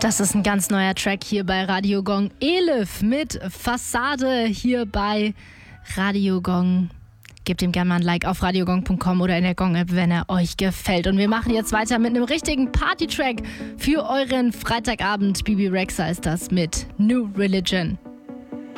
Das ist ein ganz neuer Track hier bei Radio Gong. Elif mit Fassade hier bei Radio Gong. Gebt ihm gerne mal ein Like auf radiogong.com oder in der Gong-App, wenn er euch gefällt. Und wir machen jetzt weiter mit einem richtigen Party-Track für euren Freitagabend. Bibi Rexha ist das mit New Religion.